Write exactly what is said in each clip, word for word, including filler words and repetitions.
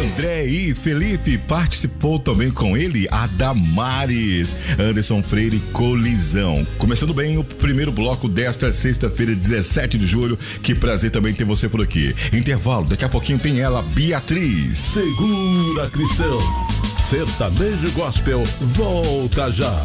André e Felipe, participou também com ele a Damares, Anderson Freire, Colisão. Começando bem o primeiro bloco desta sexta-feira, dezessete de julho. Que prazer também ter você por aqui. Intervalo, daqui a pouquinho tem ela, Beatriz. Segura, Cristão. Sertanejo Gospel volta já.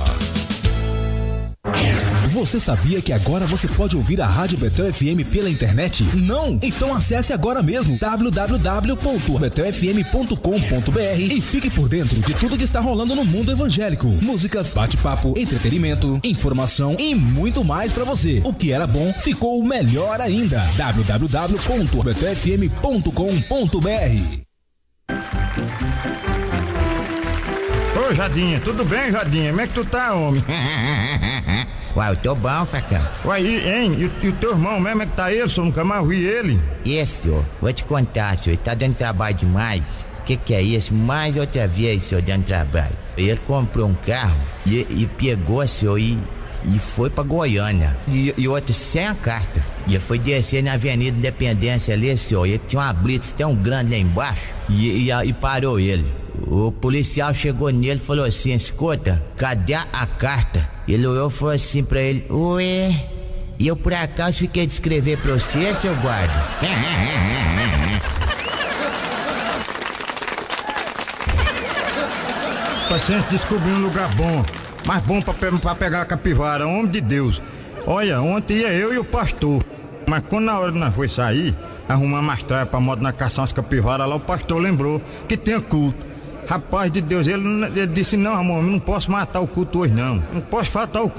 Você sabia que agora você pode ouvir a Rádio Betão F M pela internet? Não? Então acesse agora mesmo w w w ponto betão f m ponto com ponto b r e fique por dentro de tudo que está rolando no mundo evangélico. Músicas, bate-papo, entretenimento, informação e muito mais pra você. O que era bom ficou melhor ainda. w w w ponto betão f m ponto com ponto b r. Ô Jadinha, tudo bem, Jadinha? Como é que tu tá, homem? Uai, eu tô bom, Facão. Uai, e, hein? E, e o teu irmão mesmo, é que tá ele? Senhor, nunca mais vi ele. Esse, senhor, vou te contar, senhor, ele tá dando trabalho demais. O que que é isso? Mais outra vez, senhor, dando trabalho. Ele comprou um carro e, e pegou, senhor, e, e foi pra Goiânia. E, e outro sem a carta. E ele foi descer na Avenida Independência ali, senhor, e ele tinha uma blitz tão grande lá embaixo e, e, e parou ele. O policial chegou nele e falou assim: escuta, cadê a carta? Ele olhou e falou assim pra ele: ué, e eu por acaso fiquei de escrever pra você, seu guarda? Paciente descobriu um lugar bom, mais bom pra, pra pegar a capivara, homem de Deus. Olha, ontem ia eu e o pastor, mas quando na hora que nós foi sair, arrumar mais traia pra modo na caçar umas capivaras lá, o pastor lembrou que tinha culto. Rapaz de Deus, ele, ele disse: não, amor, eu não posso matar o culto hoje não, não posso faltar o culto.